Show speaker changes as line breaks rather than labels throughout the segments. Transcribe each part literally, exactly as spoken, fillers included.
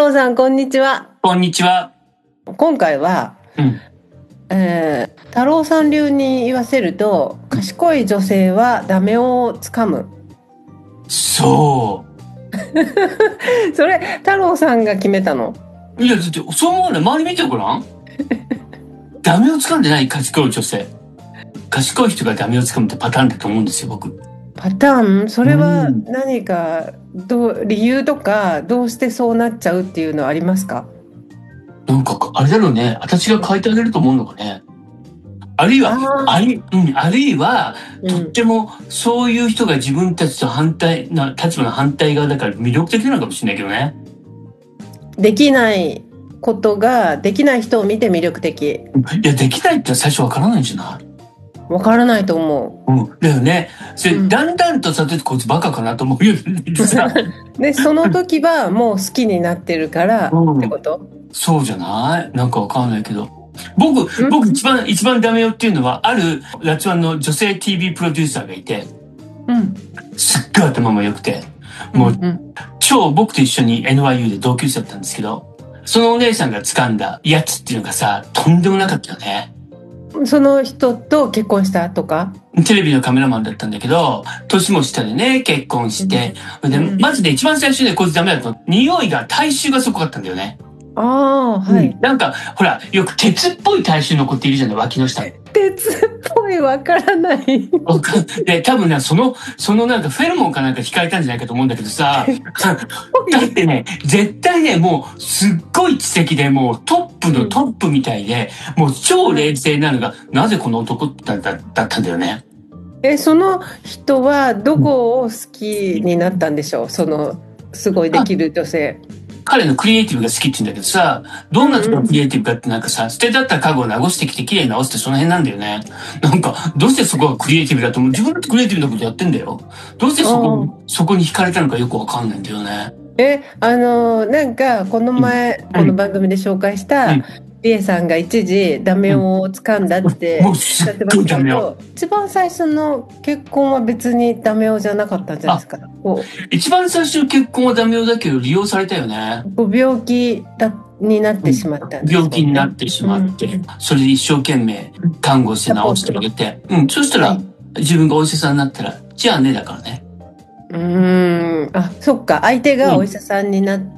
郎さん、こんにちは。
こんにちは。
今回は、
うん
えー太郎さん流に言わせると、賢い女性はダメをつかむ。
そ
それ、太郎さんが決めたの？
う。いや、だって、そう思うね。周り見てごらん。ダメをつかんでない賢い女性。賢い人がダメをつかむってパターンだと思うんですよ、僕。
パターン？それは
うん
何か、どう、理由とか、どうしてそうなっちゃうっていうのはありますか？
なんか、あれだろうね。私が変えてあげると思うのかね。あるいは、
あ
あり、うん、あるいは、
ー、うん
とっても、そういう人が自分たちと反対な、立場の反対側だから魅力的なのかもしれないけどね。
できないことが、できない人を見て魅力的。
いや、できないって最初わからないんじゃない
わからないと思
うん。だよね。それ、
うん
だんだんとさ、こいつバカかなと思うようになってさ。
う。で、その時はもう好きになってるから
うん
ってこと？
そうじゃないなんかわかんないけど。僕、
ん
僕一番、一番ダメよっていうのは、あるラツワンの女性 ティーブイ プロデューサーがいて、
うん。
すっごい頭も良くて、もう、
うん
超僕と一緒に エヌワイユー で同級生だったんですけど、そのお姉さんが掴んだやつっていうのがさ、とんでもなかったよね。
うん、その人と結婚したとか？
テレビのカメラマンだったんだけど、年も下でね、結婚して、で、
うん
まずね、一番最初ね、こいつダメだと、匂いが、体臭がすごかったんだよね。
ああ、はい。
うんなんか、ほら、よく鉄っぽい体臭の子っているじゃない、脇の下に。
鉄っぽい、わからない。
わかんで、多分ね、その、そのなんかフェロモンかなんか控えたんじゃないかと思うんだけどさ、だってね、絶対ね、もうすっごい知的で、もうトップのトップみたいで、もう超冷静なのが、なぜこの男だだだったんだよね。
え、その人はどこを好きになったんでしょう？その、すごいできる女性。
彼のクリエイティブが好きって言うんだけどさ、どんなところがクリエイティブかってなんかさ、捨てだった家具を直してきて綺麗に直すってその辺なんだよね。なんか、どうしてそこがクリエイティブだと思う？自分だってクリエイティブなことやってんだよ。どうしてそこ、そこに惹かれたのかよくわかんないんだよね。
え、あの、なんか、この前、
うん
この番組で紹介した、
うん
リエさんが一時ダメを掴んだって
もう
おっ
すっ
しゃってました
ごいダメよ。
けど、一番最初の結婚は別にダメをじゃなかったんじゃないですか。こ
一番最初の結婚はダメよだけど利用されたよね。
う、ご病気だになってしまったんですよね。
病気になってしまって、
うん
それで一生懸命看護して治してあげて、うん、そしたら、
はい
自分がお医者さんになったら、じゃあねだからね。
うーん、あ、そっか、相手がお医者さんになって、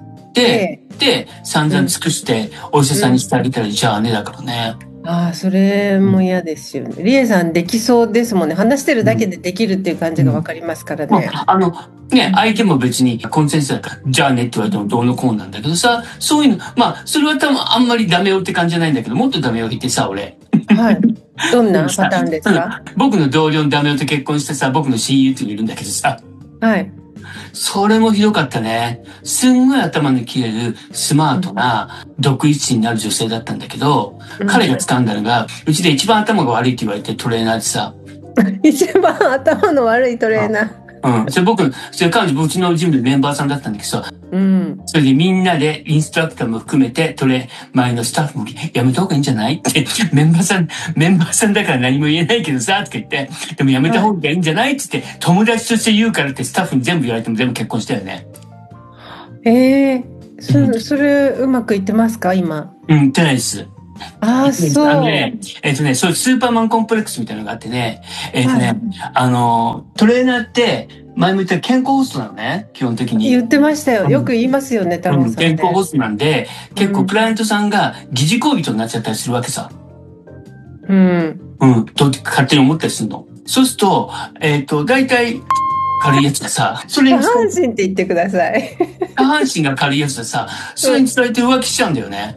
で、で、散々尽くしてお医者さんにしてあげたら、じゃあねだからね。
ああ、それも嫌ですよね。リエさんできそうですもんね。話してるだけでできるっていう感じがわかりますから
ま
ね。
あ、あの、ね、相手も別にコンセンサスだから、じゃあねって言われてもどうのこうなんだけどさ、そういうの、まあ、それは多分あんまりダメよって感じじゃないんだけど、もっとダメよ言ってさ、俺。
はい。どんなパターンですか？
僕の同僚のダメよと結婚してさ、僕の親友っていうのいるんだけどさ、
はい。
それもひどかったね。すんごい頭の切れる、スマートな、独一心になる女性だったんだけど、
うん
彼が掴んだのが、うちで一番頭が悪いって言われてトレーナーでさ、
一番頭の悪いトレーナー。
うん。それ僕、それ彼女、うちのジムでメンバーさんだったんだけどさ、
うん。
それでみんなでインストラクターも含めて、トレ、前のスタッフもやめた方がいいんじゃないって、メンバーさん、メンバーさんだから何も言えないけどさ、とか言って、でもやめた方がいいんじゃないって言って、友達として言うからってスタッフに全部言われても全部結婚したよね。
ええー、そ、それうまくいってますか今？
うん、言ってないです。
ああ、そう。
あのね、えっとね、そういうスーパーマンコンプレックスみたいなのがあってね、えっとね、
はい
あの、トレーナーって、前も言った健康ホストなのね、基本的に。
言ってましたよ。よく言いますよね、太郎さんね。
健康ホストなんで、結構クライアントさんが疑似恋人になっちゃったりするわけさ。
うん。
うん、と勝手に思ったりするの。そうすると、えっと、大体、軽いやつがさ、それ
下
に、
半身って言ってください。
下半身が軽いやつでさ、それに伝えて浮気しちゃうんだよね。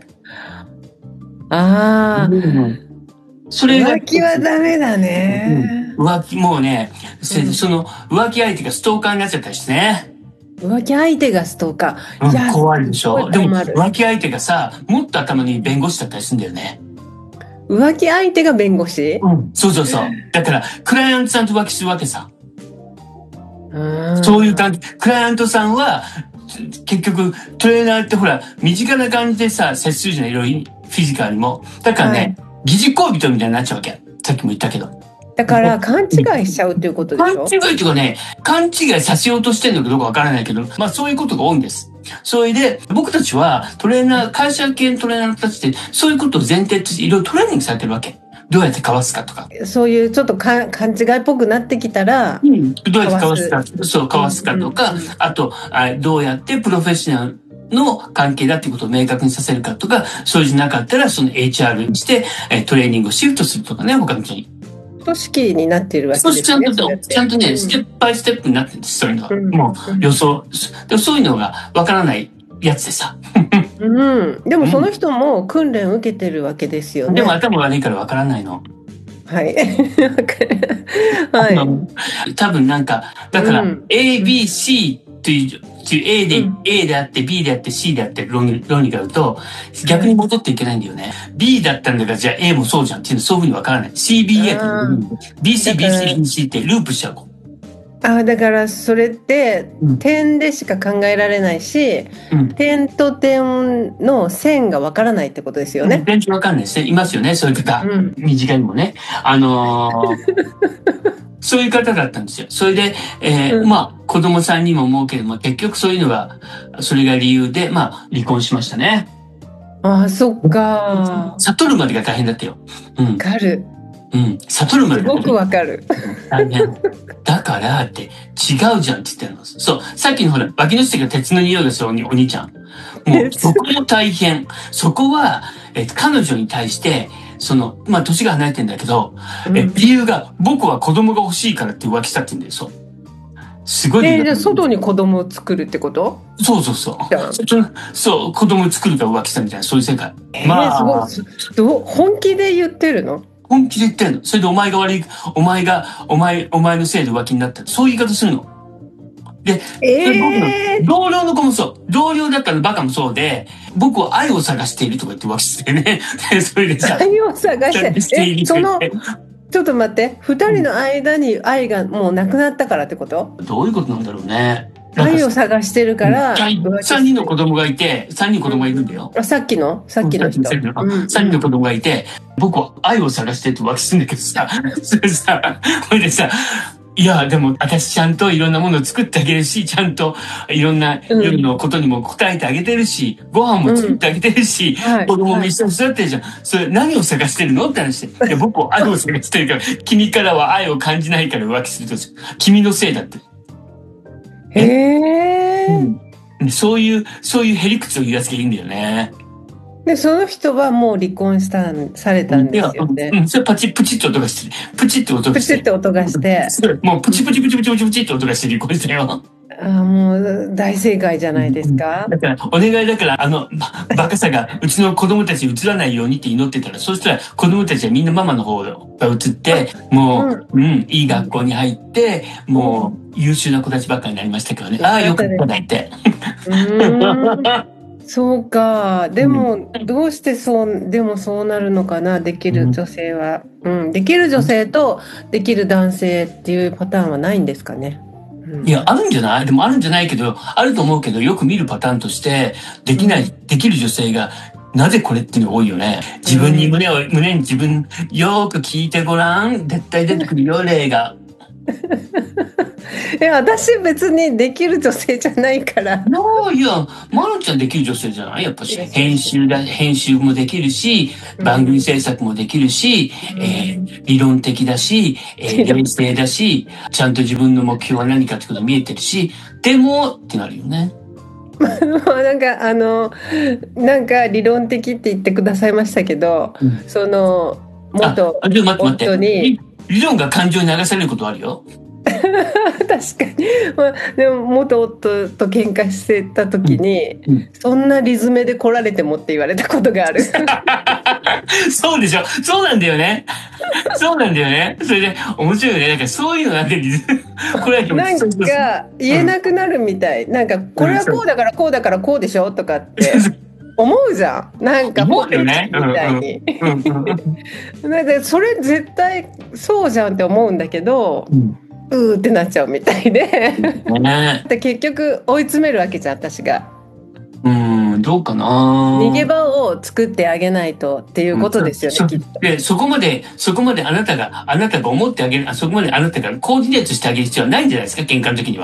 ああ、
それが、
浮気はダメだね。
浮気、もうね、そ
うん
その浮気相手がストーカーになっちゃったりしてね。
浮気相手がストーカー。
うん
いや、
怖いでしょ。
すごい
でも
困る
浮気相手がさ、もっと頭に弁護士だったりするんだよね。
浮気相手が弁護士？
うん。そうそうそう。だから、クライアントさんと浮気するわけさ。
うん
そういう感じ。クライアントさんは、結局、トレーナーってほら、身近な感じでさ、接するじゃない、いろいろフィジカルにも。だからね、疑似恋人みたいになっちゃうわけ。さっきも言ったけど。
だから勘違いしちゃうっていうことでしょ？
勘違いというかね、勘違いさせようとしてんのかどうかわからないけど、まあそういうことが多いんです。 それで、僕たちはトレーナー、会社系のトレーナーたちって、そういうことを前提としていろいろトレーニングされてるわけ。どうやってかわすかとか。
そういうちょっとか勘違いっぽくなってきたら、
うん、どうやってかわすか、そう、かわすかとか、
うんうんうん、
あとあ、どうやってプロフェッショナルの関係だっていうことを明確にさせるかとか、そうじゃなかったら、その エイチアール にして、えトレーニングをシフトするとかね、他の人に。
組織になっているわけですね。
ちゃんと、ちゃんとね、うん、ステップバイステップになってるんです、そういうのは。うん、もう予想、でもそういうのがわからないやつでさ。
うん。でもその人も訓練を受けてるわけですよね。
でも頭悪いからわからないの。
はい。は
い。多分なんか、だから、うん、A、B、C という、A で、うん、A であって B であって C であって論理、論理があると、逆に戻っていけないんだよね。うん、B だったんだから、じゃあ A もそうじゃんっていうのそういうふうにわからない。シービーエー って、ビーシー、ビーシー、ビーシー ってループしちゃう。
ああ、だからそれって点でしか考えられないし、うん、点と点の線がわからないってことですよね。
点とわかんないですね。いますよね、そういう方。うん、身近にもね。あのー、そういう方だったんですよ。それで、えーうん、まあ、子供さんにも思うけども、結局そういうのが、それが理由で、まあ、離婚しましたね。
ああ、そっか。
悟るまでが大変だったよ。うん。
わかる。
うん。悟るまでが
すごくわかる。
大変。だからって、違うじゃんって言ってるの。そう。さっきのほら、脇の下が鉄の匂いがするお兄ちゃん。もう、そこも大変。そこは、え彼女に対して、その、まあ、年が離れてんだけど、うん、え理由が、僕は子供が欲しいからって浮気したって言うんだよ、そう。すごい。
えー、じゃあ外に子供を作るってこと？
そうそうそう。そう、子供を作るから浮気したみたいな、そういう世界。
えー、まあ、すごい。本気で言ってるの？
本気で言ってるの。それでお前が悪い、お前が、お前、お前のせいで浮気になった。そういう言い方するの。で、えー、僕の同僚の子もそう。同僚だったらバカもそうで、僕は愛を探しているとか言って浮気してね。それでさ。
愛を探している。え、その、ちょっと待って。二人の間に愛がもうなくなったからってこと？
どういうことなんだろうね。
愛を探してるから。
三人の子供がいて、三人子供がいるんだよ。
あ、さっきのさっきの人。三
人の子供がいて、僕は愛を探してって浮気するんだけどさ、それさ、これでさ、いや、でも私ちゃんといろんなものを作ってあげるし、ちゃんといろんな夜のことにも答えてあげてるし、うん、ご飯も作ってあげてるし、うん、子供も一緒に育ってるじゃん。はい、それ何を探してるのって話で。いや、僕は愛を探してるから、君からは愛を感じないから浮気すると、君のせいだって。
へー、
うん。そういう、そういうへりくつを言い出すがいいんだよね。
で、その人はもう離婚したされたんですよね。
うん、それパチップチッと音がして、プチッと音がして。
プチッと音がして。
もうプチプチプチプチプチプチって音がして離婚したよ。
ああ、もう大正解じゃないですか。
だから、お願いだから、あの、バカさがうちの子供たちに移らないようにって祈ってたら、そうしたら子供たちはみんなママの方が移って、もう、うん、うん、いい学校に入って、もう優秀な子たちばっかりになりましたけどね。ああ、よかったねって。
そうか。でも、どうしてそう、でもそうなるのかな、できる女性は。うん、うん、できる女性とできる男性っていうパターンはないんですかね。
いや、あるんじゃない？でもあるんじゃないけど、あると思うけど、よく見るパターンとして、できない、うん、できる女性が、なぜこれっていうのが多いよね。自分に胸を、うん、胸に自分、よーく聞いてごらん。絶対出てくるよ、例が。
いや、私別にできる女性じゃないから。
いや、まるちゃんできる女性じゃない？やっぱし、編集だ、編集もできるし、番組制作もできるし、うん、えー、理論的だし、えー、冷静だし、ちゃんと自分の目標は何かってことが見えてるし、でも、ってなるよね。
なんか、あの、なんか理論的って言ってくださいましたけど、うん、その、元夫に。
理論が感情に流されることあるよ。
確かに、まあ、でも元夫と喧嘩してた時に、うんうん、そんなリズムで来られてもって言われたことがある。
そうでしょ。そうなんだよね。そうなんだよね。それで面白いよね。なんかそういうのなんかリズムこれは
なんか言えなくなるみたい。うん、なんかこれはこうだからこうだからこうでしょとかって思うじゃん。なんか
思うよね。
みたいに。なんかそれ絶対そうじゃんって思うんだけど。うん、うーってなっちゃうみたいで、ね、で結局追い詰めるわけじゃん私が。
うーん、どうかな。
逃げ場を作ってあげないとっていうことですよね、うん、きっと。
で、そこまでそこまであなたがあなたが思ってあげる、そこまであなたがコーディネートしてあげる必要はないんじゃないですか、喧嘩の時には。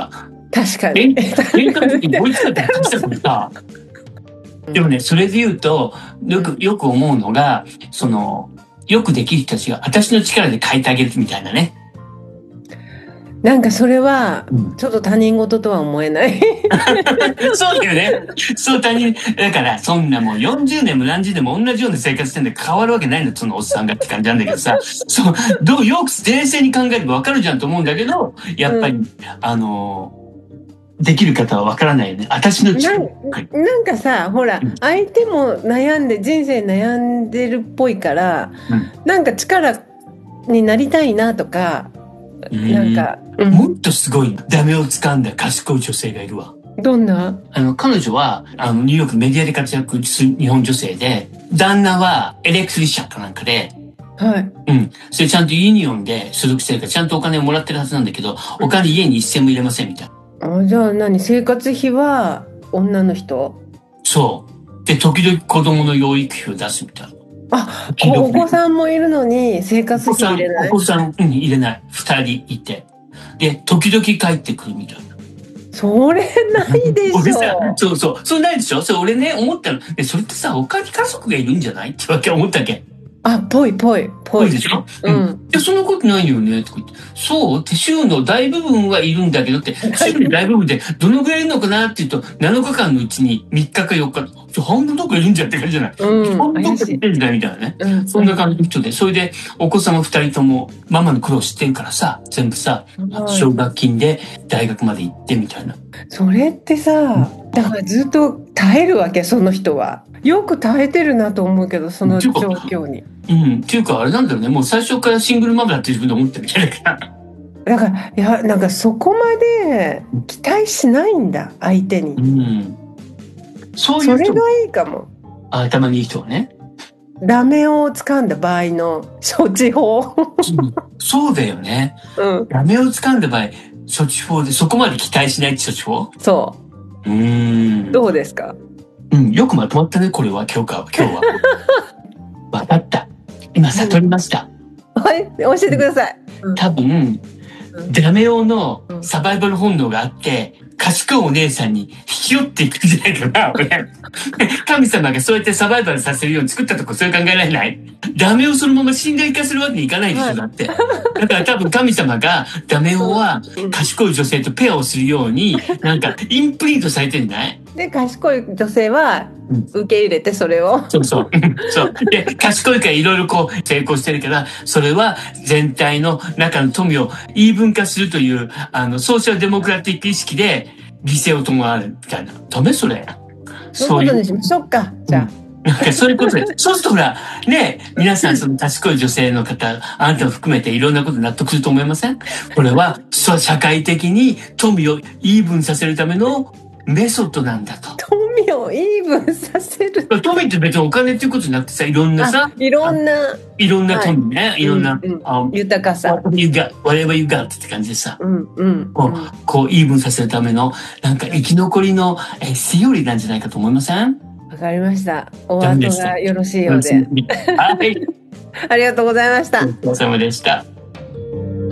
確かに。
喧嘩の時に追いつかって感じたからさ。でもね、それで言うと、よく、よく思うのが、その、よくできる人たちが私の力で変えてあげるみたいなね。
なんかそれは、ちょっと他人事とは思えない。
そうだよね。そう他人、だからそんなもうよんじゅうねんも何十年も同じような生活してんで変わるわけないの、そのおっさんがって感じなんだけどさ。そう、どう、よく冷静に考えればわかるじゃんと思うんだけど、やっぱり、うん、あの、できる方はわからないよね。私の力。
な, なんかさ、ほら、うん、相手も悩んで、人生悩んでるっぽいから、うん、なんか力になりたいなとか、なんか、
うん、もっとすごいダメを掴んだ賢い女性がいるわ。
どんな？
あの、彼女は、あの、ニューヨークメディアで活躍する日本女性で、旦那はエレクトリシャンかなんかで、
はい。
うん。それちゃんとユニオンで所属してるから、ちゃんとお金をもらってるはずなんだけど、お金家に一銭も入れませんみたいな。
あ、じゃあ何？生活費は女の人？
そう。で、時々子供の養育費を出すみたいな。
あ、お子さんもいるのに生活費入れない？
お子さん、お子さん、うん、入れない。二人いて。で、時々帰ってくるみたいな。
それないでしょ。
俺さ、そうそう。それないでしょ。それ俺ね、思ったの。で、それってさ、他に家族がいるんじゃないってわけ思ったっけ。
あ、ぽいぽい、ぽい。
でしょ。
うん。
いや、そんなことないよね、とか言って。そうって州の大部分はいるんだけどって、州の大部分でどのぐらいいるのかなっていうと、なのかかんのうちにみっかかよっか、半分どこいるんじゃって感じじゃない。うん。半分どこいるんだみたいなね。うん。そんな感じの人で、それでお子様二人ともママの苦労知ってるからさ、全部さ、奨学金で大学まで行ってみたいな。
それってさ、だからずっと耐えるわけ、その人は。よく耐えてるなと思うけど、その状況に。
うん。っていうか、あれなんだろうね。もう最初からシングルママだって自分で思ってるみたいだから。
だから、いや、なんかそこまで期待しないんだ、相手に。
うん。
そういう人。それがいいかも。
あ、頭にいい人はね。
ラメを掴んだ場合の処置法。
そうだよね。うん。ラメを掴んだ場合、処置法でそこまで期待しないって処置法？
そう。うーん。どうですか？
うん、よくまとまったね、これは、今日か、今日は。わかった。今、悟りました。
はい、教えてください。
多分、ダメ用のサバイバル本能があって、賢いお姉さんに引き寄っていくんじゃないかな、俺。神様がそうやってサバイバルさせるように作ったとこ、そういう考えられない？ダメをそのまま信頼化するわけにいかないでしょ、だって。だから多分神様がダメをは賢い女性とペアをするように、なんかインプリントされてんじゃない？
で、賢い女性は受け入れてそれを。
そうそう。そう。で、賢いからいろいろこう成功してるから、それは全体の中の富を言い分化するという、あの、ソーシャルデモクラティック意識で犠牲を伴うみたいな。ダメそれ。
そういうことにしましょうか。じゃあ。
なんかそういうことで。そうするとほら、ね、皆さんその賢い女性の方、あなたを含めていろんなこと納得すると思いません？これは、そう社会的に富をイーブンさせるためのメソッドなんだと。
富をイーブンさせる。
富って別にお金っていうことじゃなくてさ、いろんなさ、
いろんな、
いろんな富ね、はい、いろんな、
うんうん、豊かさ。
whatever you got, whatever you got って感じでさ、
うんうん、
こう、こうイーブンさせるための、なんか生き残りのえセオリーなんじゃないかと思いません？
わかりました。お後がよろしいようで。
はい。
ありがとうございました。
お疲れ様でした。